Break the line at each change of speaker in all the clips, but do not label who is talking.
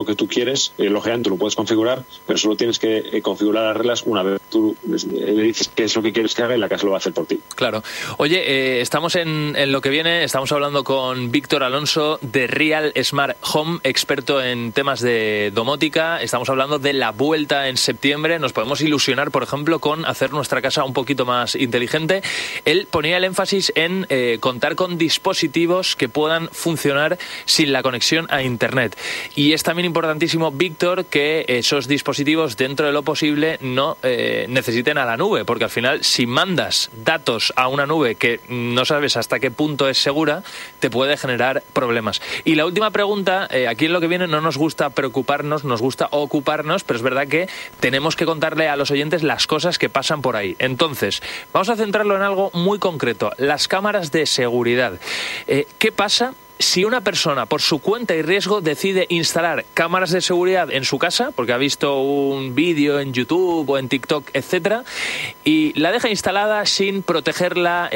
lo que tú quieres, lógicamente lo puedes configurar, pero solo tienes que configurar las reglas una vez tú le dices qué es lo que quieres que haga y la casa lo va a hacer por ti.
Claro. Oye, estamos en lo que viene, estamos hablando con Víctor Alonso de Real Smart Home, experto en temas de domótica. Estamos hablando de la vuelta en septiembre. Nos podemos ilusionar, por ejemplo, con hacer nuestra casa un poquito más inteligente. Él ponía el énfasis en contar con dispositivos que puedan funcionar sin la conexión a Internet. Y es también importantísimo, Víctor, que esos dispositivos, dentro de lo posible, no necesiten a la nube, porque al final, si mandas datos a una nube que no sabes hasta qué punto es segura, te puede generar problemas. Y la última pregunta, aquí en lo que viene no nos gusta preocuparnos, nos gusta ocuparnos, pero es verdad que tenemos que contarle a los oyentes las cosas que pasan por ahí. Entonces, vamos a centrarlo en algo muy concreto, las cámaras de seguridad. ¿Qué pasa si una persona, por su cuenta y riesgo, decide instalar cámaras de seguridad en su casa, porque ha visto un vídeo en YouTube o en TikTok, etcétera, y la deja instalada sin protegerla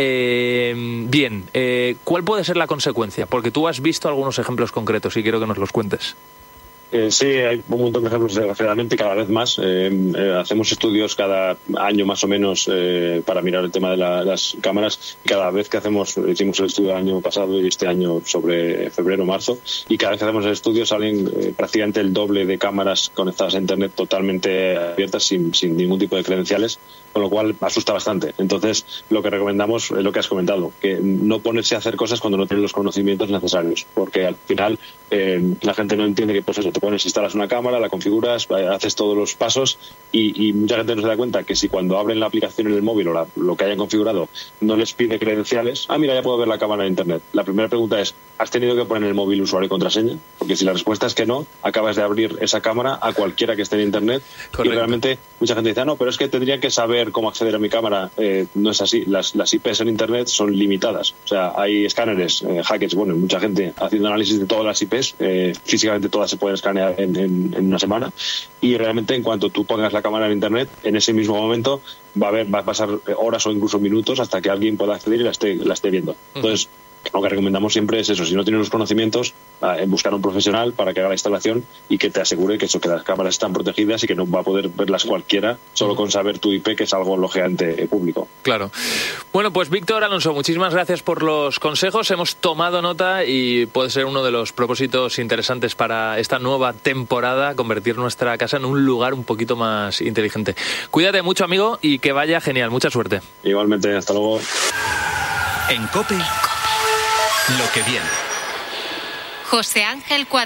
bien? ¿Cuál puede ser la consecuencia? Porque tú has visto algunos ejemplos concretos y quiero que nos los cuentes.
Sí, hay un montón de ejemplos, desgraciadamente, cada vez más. Hacemos estudios cada año más o menos para mirar el tema de las cámaras. Y cada vez que hicimos el estudio el año pasado y este año sobre febrero, marzo, y cada vez que hacemos el estudio salen prácticamente el doble de cámaras conectadas a Internet totalmente abiertas sin ningún tipo de credenciales, con lo cual asusta bastante. Entonces, lo que recomendamos es lo que has comentado, que no ponerse a hacer cosas cuando no tienes los conocimientos necesarios, porque al final la gente no entiende que, pues eso, te pones, instalas una cámara, la configuras, haces todos los pasos y mucha gente no se da cuenta que si cuando abren la aplicación en el móvil o lo que hayan configurado no les pide credenciales, mira, ya puedo ver la cámara en Internet. La primera pregunta es, ¿has tenido que poner en el móvil usuario y contraseña? Porque si la respuesta es que no, acabas de abrir esa cámara a cualquiera que esté en Internet. Correcto. Y realmente mucha gente dice, no, pero es que tendría que saber cómo acceder a mi cámara. No es así. Las IPs en Internet son limitadas. O sea, hay escáneres, hackers, mucha gente haciendo análisis de todas las IPs. Físicamente todas se pueden escanear en una semana. Y realmente en cuanto tú pongas la cámara en Internet, en ese mismo momento va a pasar horas o incluso minutos hasta que alguien pueda acceder y la esté viendo. Entonces, lo que recomendamos siempre es eso, si no tienes los conocimientos, buscar a un profesional para que haga la instalación y que te asegure que las cámaras están protegidas y que no va a poder verlas cualquiera solo con saber tu IP, que es algo lógicamente público.
Claro. Bueno, pues Víctor Alonso, muchísimas gracias por los consejos, hemos tomado nota y puede ser uno de los propósitos interesantes para esta nueva temporada, convertir nuestra casa en un lugar un poquito más inteligente. Cuídate mucho, amigo, y que vaya genial. Mucha suerte.
Igualmente, hasta luego.
En COPE, lo que viene.
José Ángel Cuadra.